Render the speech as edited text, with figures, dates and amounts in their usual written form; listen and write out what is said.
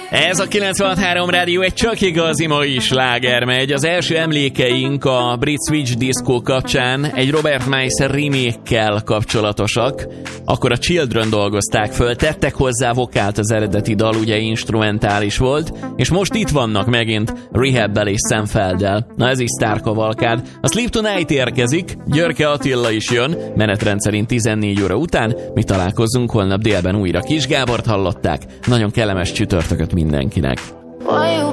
Ez a 96.3 Rádió egy csak igazi mai sláger megy. Az első emlékeink a brit switch disco kapcsán egy Robert Miles remake-kel kapcsolatosak. Akkor a Children dolgozták föl, tettek hozzá vokált, az eredeti dal ugye instrumentális volt, és most itt vannak megint Rehabbel és Sam Felddel. Na ez is sztárkavalkád. A Sleep Tonight érkezik, Györke Attila is jön, menetrend szerint 14 óra után. Mi találkozzunk holnap délben újra. Kis Gábort hallották. Nagyon kellemes csütörtököt mindenkinek.